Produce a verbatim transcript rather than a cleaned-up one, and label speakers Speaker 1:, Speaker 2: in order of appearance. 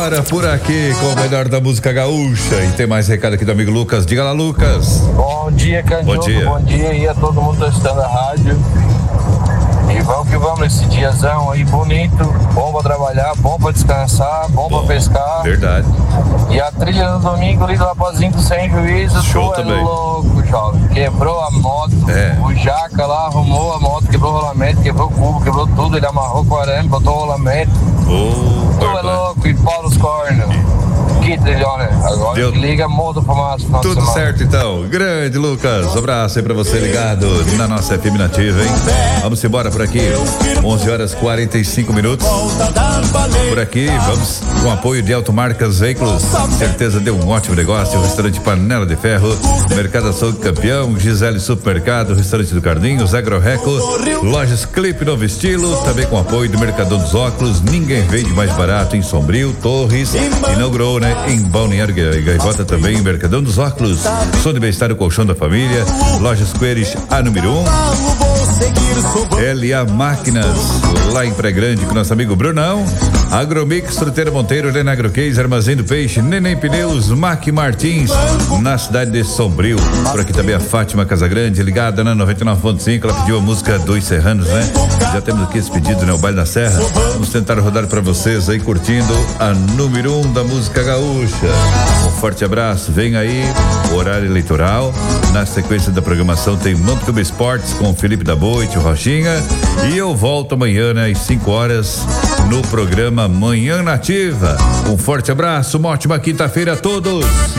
Speaker 1: Simbora por aqui com o melhor da música gaúcha. E tem mais recado aqui do amigo Lucas. Diga lá, Lucas.
Speaker 2: Bom dia, Candioco.
Speaker 1: Bom dia.
Speaker 2: Bom dia aí a todo mundo testando a rádio. E vamos que vamos esse diazão aí bonito, bom pra trabalhar, bom pra descansar, bom, bom pra pescar.
Speaker 1: Verdade.
Speaker 2: E a trilha no domingo ali do Rapazinho Sem Juízo,
Speaker 1: show
Speaker 2: tu
Speaker 1: também.
Speaker 2: É louco, jovem. Quebrou a moto,
Speaker 1: é.
Speaker 2: o Jaca lá arrumou a moto, quebrou o rolamento, quebrou o cubo, quebrou tudo, ele amarrou com o arame, botou o rolamento.
Speaker 1: Oh,
Speaker 2: tu é louco, e pau nos cornos. Que trilhão, né? Agora
Speaker 1: Deu...
Speaker 2: liga, muda pra massa.
Speaker 1: Tudo certo então. Grande Lucas, um abraço aí pra você ligado na nossa F M Nativa, hein? Vamos embora por aqui. onze horas e quarenta e cinco minutos. Por aqui, vamos com apoio de Automarcas Veículos. Certeza deu um ótimo negócio. Restaurante Panela de Ferro, Mercado Açougue Campeão, Gisele Supermercado, Restaurante do Carlinhos, Agroreco, Lojas Clipe Novo Estilo, também com apoio do Mercadão dos Óculos. Ninguém vende mais barato em Sombrio, Torres. Inaugurou, né? Em Balneário Gaivota também, Mercadão dos Óculos, Som de Bem-Estar, o Colchão da Família, Lojas Coeres, a número um, L A Máquinas, lá em Pré Grande, com nosso amigo Brunão, Agromix, Fruteira Monteiro, Lena Agroquês, Armazém do Peixe, Neném Pneus, Mac Martins, na cidade de Sombrio. Por aqui também a Fátima Casagrande, ligada na noventa e nove ponto cinco, ela pediu a música Dois Serranos, né? Já temos aqui esse pedido, né? O Baile da Serra. Vamos tentar rodar pra vocês aí, curtindo a número um da música gaúcha. Um forte abraço, vem aí o horário eleitoral. Na sequência da programação tem Mantuba Esportes com o Felipe da Boite, o Rochinha. E eu volto amanhã, né, às cinco horas, no programa Manhã Nativa. Um forte abraço, uma ótima quinta-feira a todos.